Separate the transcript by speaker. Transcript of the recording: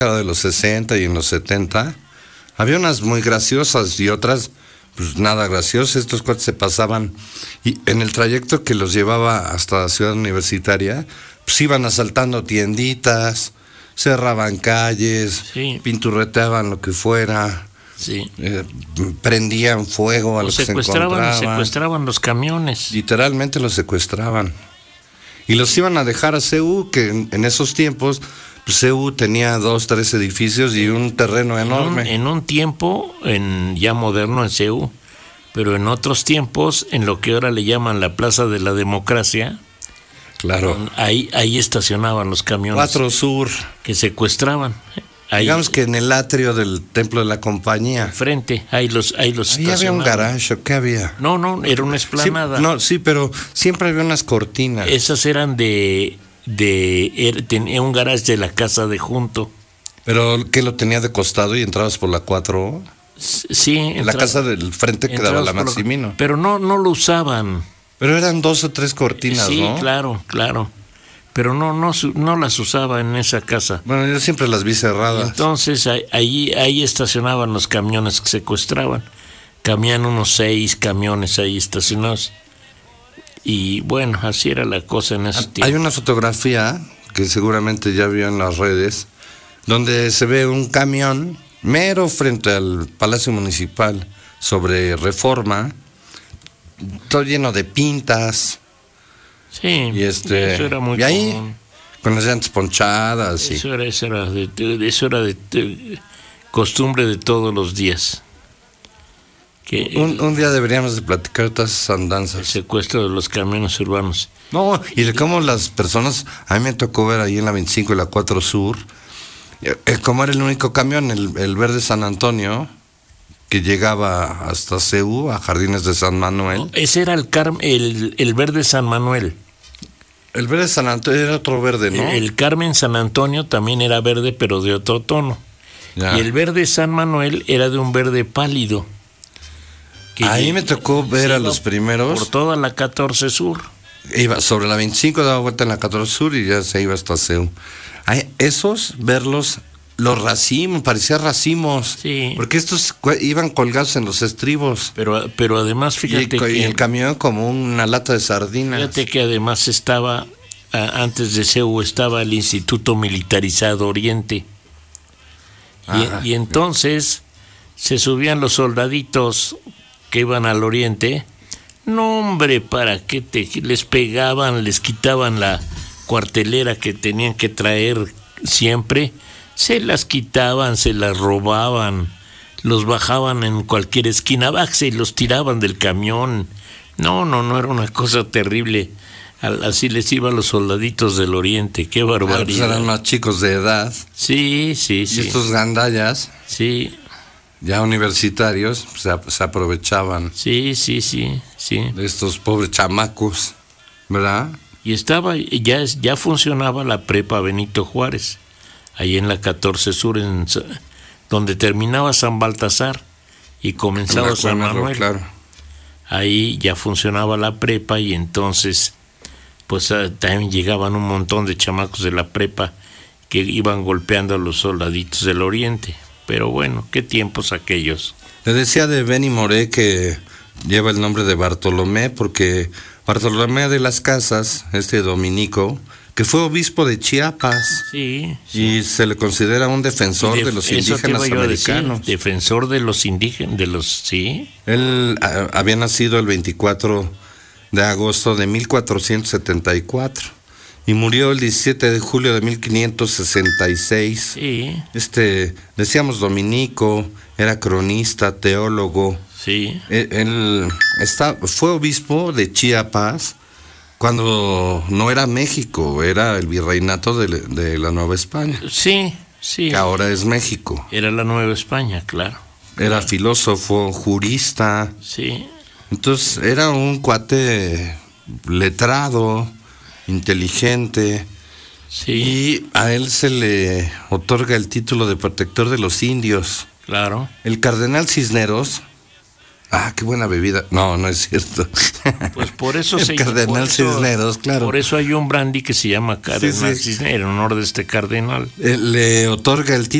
Speaker 1: de los 60 y en los 70, había unas muy graciosas y otras pues nada graciosas. Estos cuates se pasaban y en el trayecto que los llevaba hasta la ciudad universitaria, pues iban asaltando tienditas, cerraban calles,
Speaker 2: Sí.
Speaker 1: pinturreteaban lo que fuera,
Speaker 2: Sí.
Speaker 1: prendían fuego a lo que se encontraban.
Speaker 2: Secuestraban los camiones.
Speaker 1: Literalmente los secuestraban. Y los iban a dejar a CEU, que en esos tiempos pues, CEU tenía 2, 3 edificios y un terreno enorme.
Speaker 2: En un tiempo, ya moderno en CEU, pero en otros tiempos, en lo que ahora le llaman la Plaza de la Democracia,
Speaker 1: Claro.
Speaker 2: ahí estacionaban los camiones
Speaker 1: 4 Sur.
Speaker 2: que secuestraban. Ahí,
Speaker 1: Digamos que en el atrio del Templo de la Compañía.
Speaker 2: frente, ahí los
Speaker 1: Ahí había un
Speaker 2: estacionaban.
Speaker 1: garage, ¿o qué había?
Speaker 2: No, era una explanada.
Speaker 1: Sí, pero siempre había unas cortinas.
Speaker 2: Esas eran tenía un garage de la casa de junto.
Speaker 1: Pero que lo tenía de costado y entrabas por la 4.
Speaker 2: Sí,
Speaker 1: La casa del frente que daba la Maximino.
Speaker 2: Pero no lo usaban.
Speaker 1: Pero eran 2 o 3 cortinas,
Speaker 2: Sí,
Speaker 1: ¿no?
Speaker 2: claro. Pero no las usaba en esa casa.
Speaker 1: Bueno, yo siempre las vi cerradas.
Speaker 2: Entonces ahí estacionaban los camiones que secuestraban. Cabían unos 6 camiones ahí estacionados. Y bueno, así era la cosa en ese tiempo.
Speaker 1: Hay una fotografía que seguramente ya vio en las redes, donde se ve un camión mero frente al Palacio Municipal sobre Reforma, todo lleno de pintas.
Speaker 2: Sí,
Speaker 1: Y
Speaker 2: eso era muy
Speaker 1: y ahí
Speaker 2: común.
Speaker 1: con las llantas ponchadas.
Speaker 2: Eso era de costumbre de todos los días. Que
Speaker 1: Un día deberíamos de platicar todas esas
Speaker 2: el
Speaker 1: andanzas.
Speaker 2: secuestro de los camiones urbanos.
Speaker 1: No, y de cómo las personas, a mí me tocó ver ahí en la 25 y la 4 Sur, como era el único camión, el verde San Antonio, que llegaba hasta CEU, a Jardines de San Manuel.
Speaker 2: Ese era el verde San Manuel.
Speaker 1: El verde San Antonio era otro verde, ¿no?
Speaker 2: El Carmen San Antonio también era verde, pero de otro tono.
Speaker 1: Ya.
Speaker 2: Y el verde San Manuel era de un verde pálido.
Speaker 1: Ahí me tocó ver a los primeros.
Speaker 2: Por toda la 14 Sur.
Speaker 1: Iba sobre la 25, daba vuelta en la 14 Sur y ya se iba hasta CEU. Esos, verlos, los racimos, parecía racimos.
Speaker 2: Sí.
Speaker 1: Porque estos iban colgados en los estribos.
Speaker 2: Pero además, fíjate
Speaker 1: Y
Speaker 2: que
Speaker 1: el camión como una lata de sardinas.
Speaker 2: Fíjate que además estaba, antes de CEU, estaba el Instituto Militarizado Oriente. Y entonces se subían los soldaditos que iban al Oriente. No, hombre, ¿para qué les pegaban, les quitaban la cuartelera que tenían que traer siempre? Se las quitaban, se las robaban, los bajaban en cualquier esquina, y los tiraban del camión. No, era una cosa terrible. Así les iba a los soldaditos del Oriente, qué barbaridad.
Speaker 1: Pues eran más chicos de edad.
Speaker 2: Sí.
Speaker 1: Y estos gandallas,
Speaker 2: Sí,
Speaker 1: ya universitarios, se aprovechaban
Speaker 2: sí.
Speaker 1: de estos pobres chamacos, ¿verdad?
Speaker 2: Y ya funcionaba la prepa Benito Juárez, ahí en la 14 Sur, donde terminaba San Baltasar y comenzaba San Manuel.
Speaker 1: Claro.
Speaker 2: Ahí ya funcionaba la prepa y entonces pues también llegaban un montón de chamacos de la prepa que iban golpeando a los soldaditos del Oriente. Pero bueno, qué tiempos aquellos.
Speaker 1: Le decía de Benny Moré que lleva el nombre de Bartolomé porque Bartolomé de las Casas, dominico, que fue obispo de Chiapas.
Speaker 2: Sí.
Speaker 1: Y se le considera un defensor de los indígenas americanos.
Speaker 2: Defensor de los indígenas, sí.
Speaker 1: Él había nacido el 24 de agosto de 1474 y murió el 17 de julio de 1566.
Speaker 2: Sí.
Speaker 1: Decíamos dominico, era cronista, teólogo.
Speaker 2: Sí.
Speaker 1: Él fue obispo de Chiapas cuando no era México, era el virreinato de la Nueva España.
Speaker 2: Sí.
Speaker 1: Que ahora es México.
Speaker 2: Era la Nueva España, claro.
Speaker 1: Era filósofo, jurista.
Speaker 2: Sí.
Speaker 1: Entonces era un cuate letrado, inteligente.
Speaker 2: Sí.
Speaker 1: Y a él se le otorga el título de protector de los indios.
Speaker 2: Claro.
Speaker 1: El cardenal Cisneros. Qué buena bebida. No es cierto.
Speaker 2: Pues por eso
Speaker 1: el cardenal Cisneros, claro.
Speaker 2: Por eso hay un brandy que se llama Cardenal Cisneros, en honor de este cardenal.
Speaker 1: Le otorga el título